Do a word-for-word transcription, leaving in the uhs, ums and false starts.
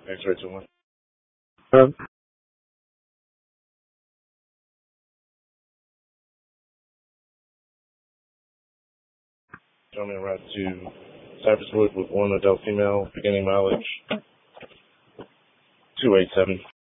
X-ray two one. Um, Showing me a route to Cypress Wood with one adult female, beginning mileage two eight seven.